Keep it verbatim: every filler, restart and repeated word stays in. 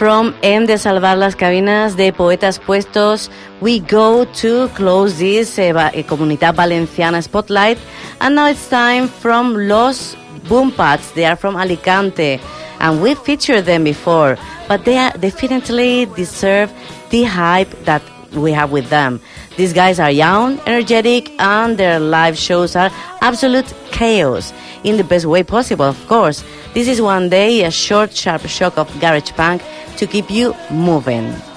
from Hem de Salvar las Cabinas de Poetas Puestos, we go to close this uh, Comunidad Valenciana Spotlight, and now it's time from Los Boompads. They are from Alicante, and we featured them before, but they are definitely deserve the hype that we have with them. These guys are young, energetic, and their live shows are absolute chaos, in the best way possible, of course. This is One Day, a short, sharp shock of garage punk to keep you moving.